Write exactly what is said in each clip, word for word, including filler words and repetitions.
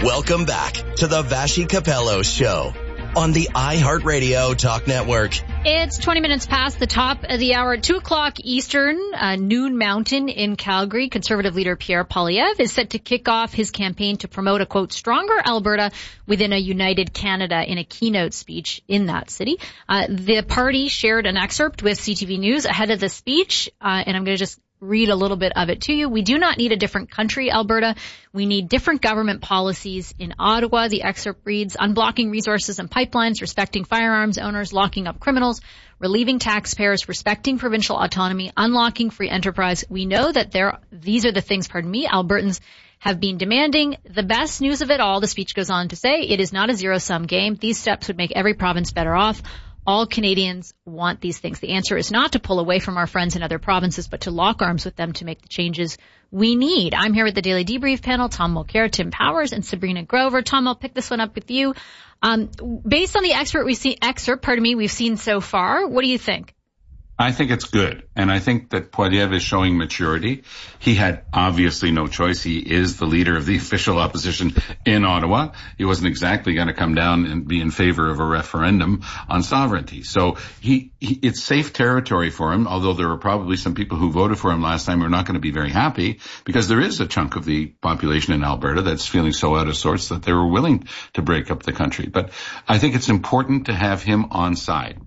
Welcome back to the Vassy Capello Show on the iHeartRadio Talk Network. It's twenty minutes past the top of the hour at two o'clock Eastern, uh, noon Mountain in Calgary. Conservative leader Pierre Poilievre is set to kick off his campaign to promote a, quote, stronger Alberta within a united Canada in a keynote speech in that city. Uh, the party shared an excerpt with C T V News ahead of the speech, uh, and I'm going to just read a little bit of it to you. We do not need a different country, Alberta. We need different government policies in Ottawa. The excerpt reads, unblocking resources and pipelines, respecting firearms owners, locking up criminals, relieving taxpayers, respecting provincial autonomy, unlocking free enterprise. We know that there, these are the things, pardon me, Albertans have been demanding. The best news of it all, the speech goes on to say, it is not a zero-sum game. These steps would make every province better off. All Canadians want these things. The answer is not to pull away from our friends in other provinces, but to lock arms with them to make the changes we need. I'm here with the Daily Debrief panel, Tom Mulcair, Tim Powers, and Sabrina Grover. Tom, I'll pick this one up with you. Um, based on the excerpt we see, excerpt, pardon me, we've seen so far, what do you think? I think it's good. And I think that Poilievre is showing maturity. He had obviously no choice. He is the leader of the official opposition in Ottawa. He wasn't exactly going to come down and be in favor of a referendum on sovereignty. So he, he it's safe territory for him, although there are probably some people who voted for him last time who are not going to be very happy, because there is a chunk of the population in Alberta that's feeling so out of sorts that they were willing to break up the country. But I think it's important to have him on side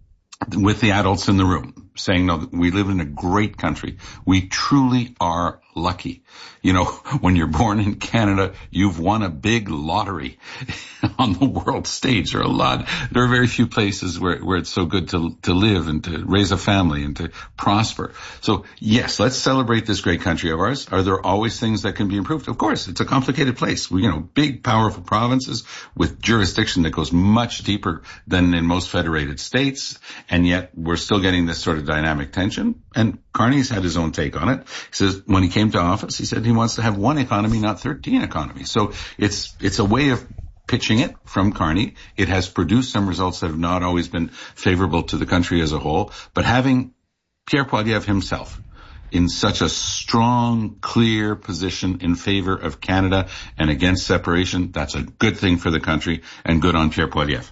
with the adults in the room, saying, no, we live in a great country. We truly are lucky. You know, when you're born in Canada, you've won a big lottery on the world stage. There are a lot. There are very few places where, where it's so good to, to live and to raise a family and to prosper. So yes, let's celebrate this great country of ours. Are there always things that can be improved? Of course, it's a complicated place. We, you know, big, powerful provinces with jurisdiction that goes much deeper than in most federated states. And yet we're still getting this sort of dynamic tension. And Carney's had his own take on it. He says when he came to office, he said he wants to have one economy, not thirteen economies. So it's, it's a way of pitching it from Carney. It has produced some results that have not always been favorable to the country as a whole. But having Pierre Poilievre himself in such a strong, clear position in favor of Canada and against separation, that's a good thing for the country and good on Pierre Poilievre.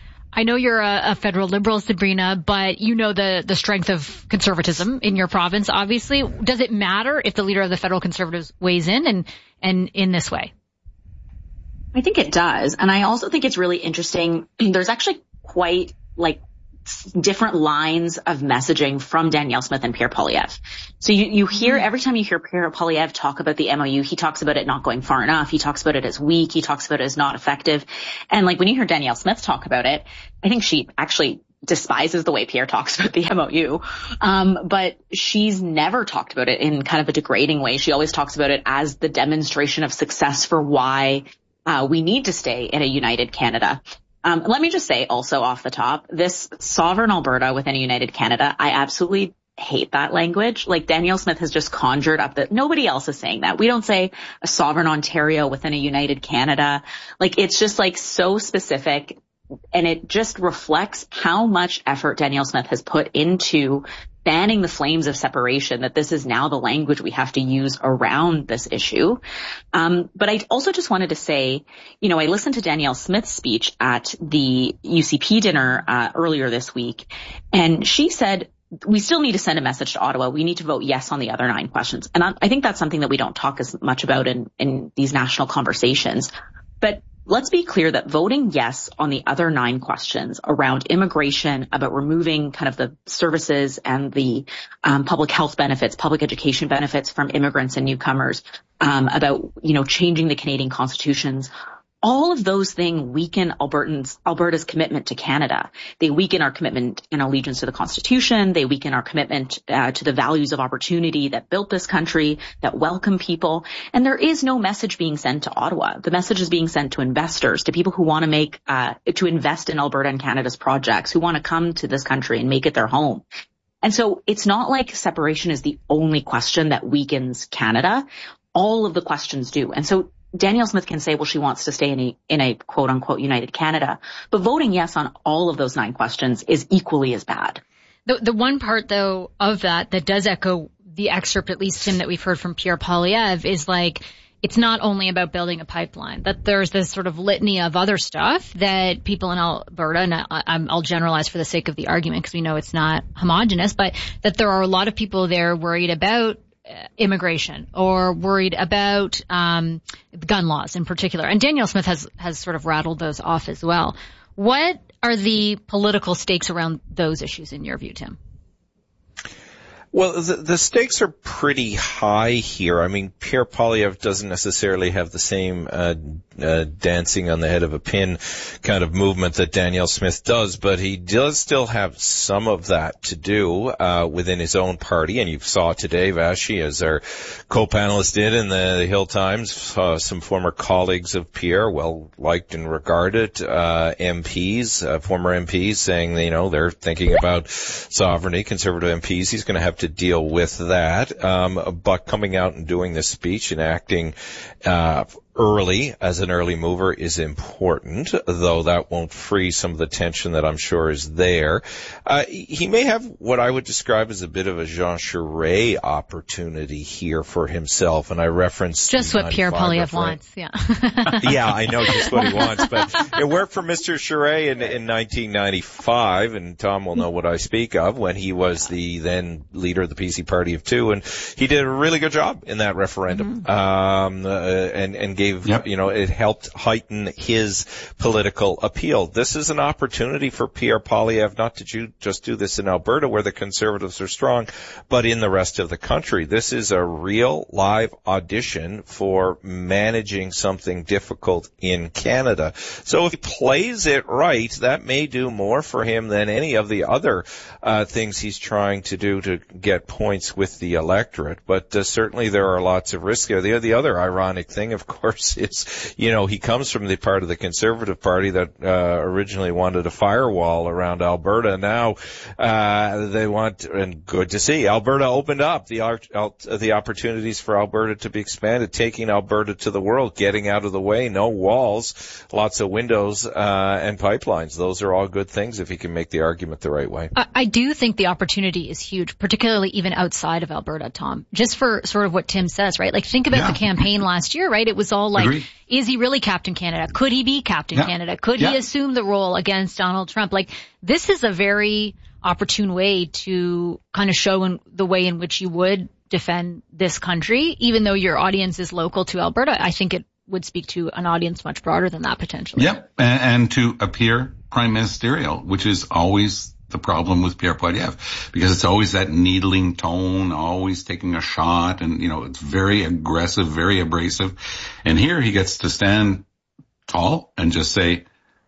I know you're a, a federal liberal, Sabrina, but you know the, the strength of conservatism in your province, obviously. Does it matter if the leader of the federal Conservatives weighs in and, and in this way? I think it does. And I also think it's really interesting. There's actually quite like different lines of messaging from Danielle Smith and Pierre Poilievre. So you, you hear, every time you hear Pierre Poilievre talk about the M O U, he talks about it not going far enough. He talks about it as weak. He talks about it as not effective. And like when you hear Danielle Smith talk about it, I think she actually despises the way Pierre talks about the M O U. Um, but she's never talked about it in kind of a degrading way. She always talks about it as the demonstration of success for why uh, we need to stay in a united Canada. Um, let me just say also off the top, this sovereign Alberta within a united Canada, I absolutely hate that language. Like Danielle Smith has just conjured up that nobody else is saying that. We don't say a sovereign Ontario within a united Canada. Like it's just like so specific, and it just reflects how much effort Danielle Smith has put into fanning the flames of separation, that this is now the language we have to use around this issue. Um, but I also just wanted to say, you know, I listened to Danielle Smith's speech at the U C P dinner uh, earlier this week, and she said, we still need to send a message to Ottawa. We need to vote yes on the other nine questions. And I, I think that's something that we don't talk as much about in, in these national conversations. But let's be clear that voting yes on the other nine questions around immigration, about removing kind of the services and the um, public health benefits, public education benefits from immigrants and newcomers, um, about, you know, changing the Canadian constitutions, all of those things weaken Albertans, Alberta's commitment to Canada. They weaken our commitment and allegiance to the Constitution. They weaken our commitment uh, to the values of opportunity that built this country, that welcome people. And there is no message being sent to Ottawa. The message is being sent to investors, to people who want to make, uh, to invest in Alberta and Canada's projects, who want to come to this country and make it their home. And so it's not like separation is the only question that weakens Canada. All of the questions do. And so Danielle Smith can say, well, she wants to stay in a, in a quote unquote united Canada, but voting yes on all of those nine questions is equally as bad. The, the one part though of that that does echo the excerpt, at least Tim, that we've heard from Pierre Poilievre is like, it's not only about building a pipeline, that there's this sort of litany of other stuff that people in Alberta, and I, I'll generalize for the sake of the argument because we know it's not homogenous, but that there are a lot of people there worried about immigration or worried about um gun laws in particular. And Danielle Smith has, has sort of rattled those off as well. What are the political stakes around those issues in your view, Tim? Well, the, the stakes are pretty high here. I mean, Pierre Poilievre doesn't necessarily have the same uh, uh dancing on the head of a pin kind of movement that Danielle Smith does, but he does still have some of that to do uh within his own party. And you saw today, Vashi, as our co-panelist did in the, the Hill Times, uh, some former colleagues of Pierre, well liked and regarded uh M Ps, uh, former M Ps, saying, you know, they're thinking about sovereignty, conservative M Ps. He's going to have to deal with that. Um, but coming out and doing this speech and acting uh early as an early mover is important, though that won't free some of the tension that I'm sure is there. Uh, he may have what I would describe as a bit of a Jean Charest opportunity here for himself, and I referenced just what Pierre Poilievre wants. Yeah, yeah, I know just what he wants, but it worked for Mister Charest in, in nineteen ninety-five, and Tom will know what I speak of, when he was the then leader of the P C Party of Two, and he did a really good job in that referendum, mm-hmm. um, uh, and and gave Yep. You know, it helped heighten his political appeal. This is an opportunity for Pierre Poilievre not to do, just do this in Alberta, where the Conservatives are strong, but in the rest of the country. This is a real live audition for managing something difficult in Canada. So if he plays it right, that may do more for him than any of the other uh, things he's trying to do to get points with the electorate. But uh, certainly there are lots of risks there. The, the other ironic thing, of course, it's, you know, he comes from the part of the Conservative Party that uh, originally wanted a firewall around Alberta. Now uh, they want, and good to see, Alberta opened up the the opportunities for Alberta to be expanded, taking Alberta to the world, getting out of the way, no walls, lots of windows uh, and pipelines. Those are all good things if he can make the argument the right way. I do think the opportunity is huge, particularly even outside of Alberta, Tom, just for sort of what Tim says, right? Like, think about yeah. the campaign last year, right? It was all like, Agreed. Is he really Captain Canada? Could he be Captain yeah. Canada? Could yeah. he assume the role against Donald Trump? Like, this is a very opportune way to kind of show in the way in which you would defend this country, even though your audience is local to Alberta. I think it would speak to an audience much broader than that potentially. Yep, and, and to appear prime ministerial, which is always the problem with Pierre Poilievre, because it's always that needling tone, always taking a shot, and, you know, it's very aggressive, very abrasive. And here he gets to stand tall and just say,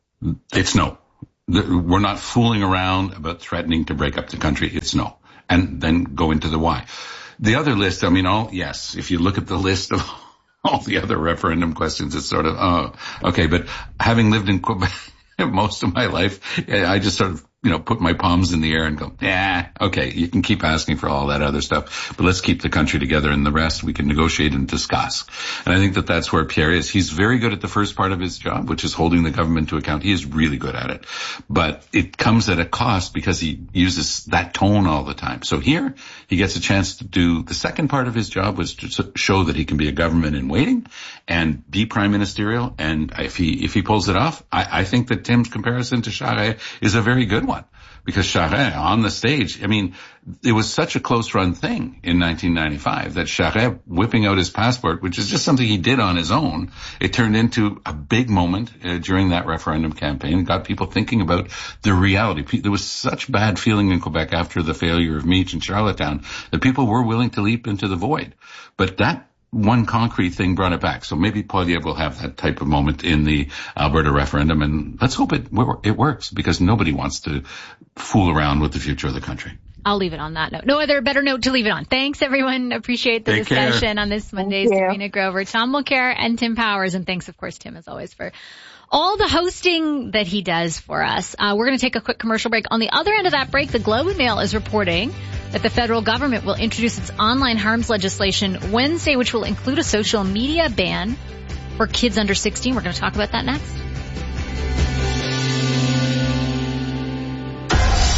it's no. We're not fooling around about threatening to break up the country. It's no. And then go into the why. The other list, I mean, all, yes, if you look at the list of all the other referendum questions, it's sort of, oh, okay. But having lived in Quebec most of my life, I just sort of, you know, put my palms in the air and go, yeah, okay, you can keep asking for all that other stuff, but let's keep the country together, and the rest we can negotiate and discuss. And I think that that's where Pierre is. He's very good at the first part of his job, which is holding the government to account. He is really good at it, but it comes at a cost because he uses that tone all the time. So here he gets a chance to do the second part of his job, was to show that he can be a government in waiting and be prime ministerial. And if he, if he pulls it off, I, I think that Tim's comparison to Charest is a very good one. Because Charest on the stage, I mean, it was such a close run thing in nineteen ninety-five that Charest whipping out his passport, which is just something he did on his own, it turned into a big moment uh, during that referendum campaign and got people thinking about the reality. There was such bad feeling in Quebec after the failure of Meech and Charlottetown that people were willing to leap into the void. But that one concrete thing brought it back. So maybe Poilievre will have that type of moment in the Alberta referendum, and let's hope it it works, because nobody wants to fool around with the future of the country. I'll leave it on that note. No other better note to leave it on. Thanks, everyone. Appreciate the Take discussion care. on this Monday. Sabrina Grover, Tom Mulcair, and Tim Powers. And thanks, of course, Tim, as always, for all the hosting that he does for us. Uh, we're going to take a quick commercial break. On the other end of that break, the Globe and Mail is reporting that the federal government will introduce its online harms legislation Wednesday, which will include a social media ban for kids under sixteen. We're going to talk about that next.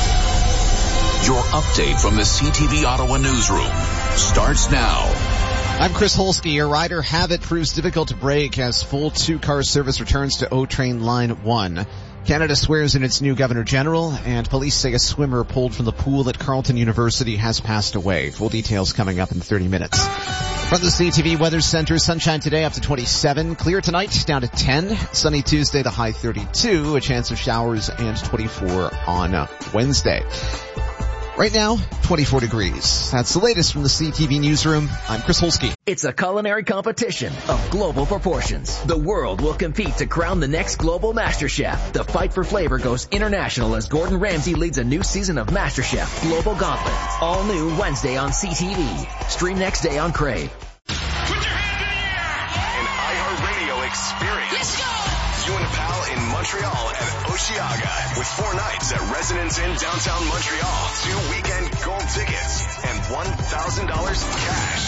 Your update from the C T V Ottawa newsroom starts now. I'm Chris Holsky. Your Rider Habit proves difficult to break as full two-car service returns to O-Train Line one. Canada swears in its new Governor General, and police say a swimmer pulled from the pool at Carleton University has passed away. Full details coming up in thirty minutes. From the C T V Weather Center, sunshine today up to twenty-seven. Clear tonight down to ten. Sunny Tuesday, the high thirty-two. A chance of showers and twenty-four on Wednesday. Right now, twenty-four degrees. That's the latest from the C T V Newsroom. I'm Chris Holsky. It's a culinary competition of global proportions. The world will compete to crown the next global master chef. The fight for flavor goes international as Gordon Ramsay leads a new season of MasterChef Global Gauntlet. All new Wednesday on C T V. Stream next day on Crave. Put your hands in the air! An iHeartRadio experience. Let's go! You and a pal in Montreal at Osheaga with four nights at Residence Inn downtown Montreal, two weekend gold tickets, and one thousand dollars cash.